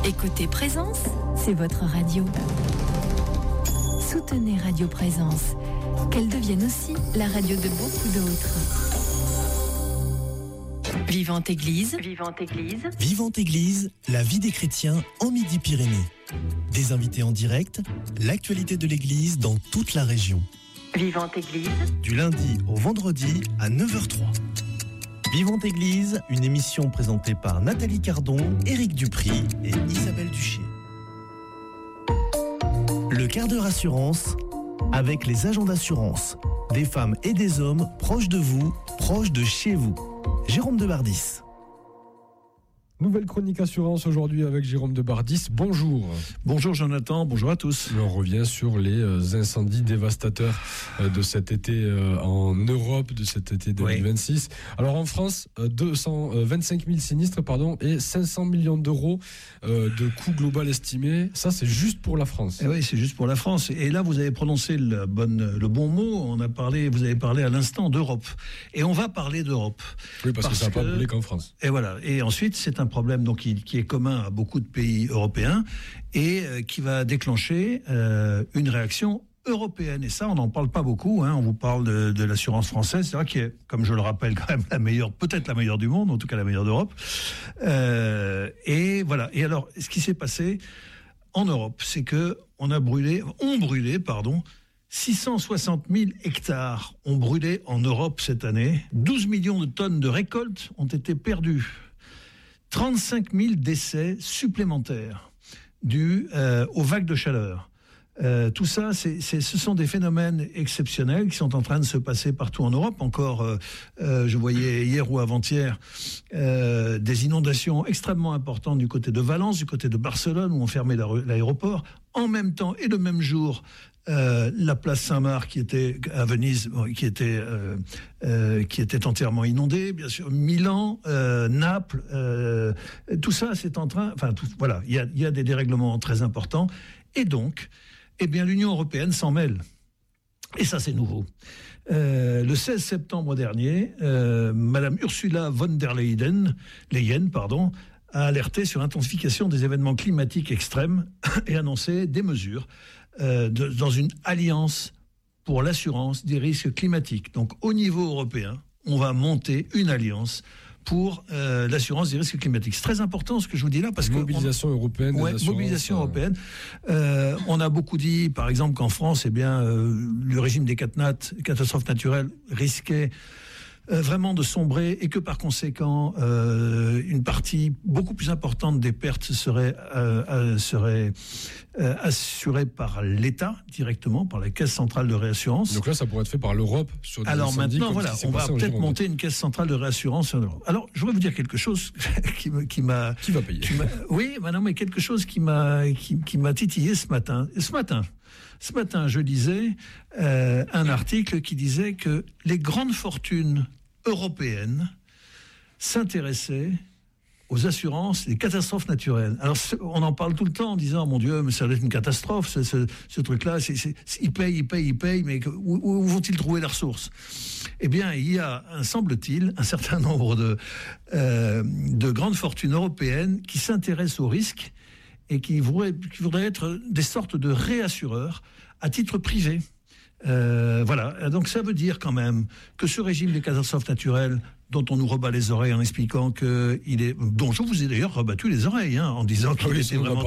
Écoutez Présence, c'est votre radio. Soutenez Radio Présence, qu'elle devienne aussi la radio de beaucoup d'autres. Vivante Église. Vivante Église. Vivante Église, la vie des chrétiens en Midi-Pyrénées. Des invités en direct, l'actualité de l'Église dans toute la région. Vivante Église. Du lundi au vendredi à 9h03. Vivante Église, une émission présentée par Nathalie Cardon, Éric Dupry et Isabelle Duché. Le quart d'heure assurance, avec les agents d'assurance, des femmes et des hommes proches de vous, proches de chez vous. Jérôme Debardis. Nouvelle chronique assurance aujourd'hui avec Jérôme Debardis. Bonjour. Bonjour Jonathan, bonjour à tous. On revient sur les incendies dévastateurs de cet été en Europe, de cet été 2026. Oui. Alors en France, 25 000 sinistres et 500 millions d'euros de coût global estimé. Ça, c'est juste pour la France. Et oui, c'est juste pour la France. Et là, vous avez prononcé le bon mot. Vous avez parlé à l'instant d'Europe. Et on va parler d'Europe. Oui, parce que ça n'a pas brûlé qu'en France. Et voilà. Et ensuite, c'est un problème donc qui est commun à beaucoup de pays européens et qui va déclencher une réaction européenne. Et ça, on n'en parle pas beaucoup. On vous parle de l'assurance française, c'est vrai qui est, comme je le rappelle, quand même la meilleure, peut-être la meilleure du monde, en tout cas la meilleure d'Europe. Et voilà. Et alors, ce qui s'est passé en Europe, c'est que ont brûlé, 660 000 hectares ont brûlé en Europe cette année. 12 millions de tonnes de récoltes ont été perdues. 35 000 décès supplémentaires dus aux vagues de chaleur. Tout ça, ce sont des phénomènes exceptionnels qui sont en train de se passer partout en Europe. Encore, je voyais hier ou avant-hier des inondations extrêmement importantes du côté de Valence, du côté de Barcelone, où on fermait l'aéroport. En même temps et le même jour, la place Saint-Marc qui était à Venise, qui était entièrement inondée, bien sûr. Milan, Naples, tout ça, c'est en train. Enfin, voilà, il y a des dérèglements très importants, et donc, l'Union européenne s'en mêle. Et ça, c'est nouveau. Le 16 septembre dernier, Madame Ursula von der Leyen, a alerté sur l'intensification des événements climatiques extrêmes et annoncé des mesures dans une alliance pour l'assurance des risques climatiques. Donc, au niveau européen, on va monter une alliance pour l'assurance des risques climatiques. C'est très important ce que je vous dis là, parce mobilisation européenne. Mobilisation européenne. On a beaucoup dit, par exemple, qu'en France, le régime des catastrophes naturelles risquait vraiment de sombrer, et que par conséquent, une partie beaucoup plus importante des pertes serait assurée par l'État directement, par la Caisse centrale de réassurance. Donc là, ça pourrait être fait par l'Europe sur des Alors incendies, maintenant, voilà, on va peut-être monter une Caisse centrale de réassurance en Europe. Alors, je voudrais vous dire quelque chose qui va payer. Mais quelque chose qui m'a titillé ce matin. Ce matin, je lisais un article qui disait que les grandes fortunes européennes s'intéressaient aux assurances des catastrophes naturelles. Alors, on en parle tout le temps en disant, mon Dieu, mais ça doit être une catastrophe, ce truc-là, ils payent, mais où vont-ils trouver la ressource ? Eh bien, il y a, semble-t-il, un certain nombre de grandes fortunes européennes qui s'intéressent aux risques et qui voudraient être des sortes de réassureurs à titre privé. Voilà, donc ça veut dire quand même que ce régime des catastrophes naturelles dont on nous rebat les oreilles en expliquant dont je vous ai d'ailleurs rebattu les oreilles, en disant qu'il était vraiment